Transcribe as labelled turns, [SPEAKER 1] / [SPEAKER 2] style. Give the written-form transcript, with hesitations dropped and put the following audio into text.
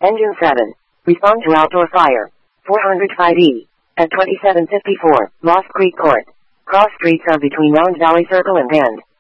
[SPEAKER 1] Engine 7. Respond to outdoor fire. 405E. At 2754, Lost Creek Court. Cross streets are between Round Valley Circle and Bend.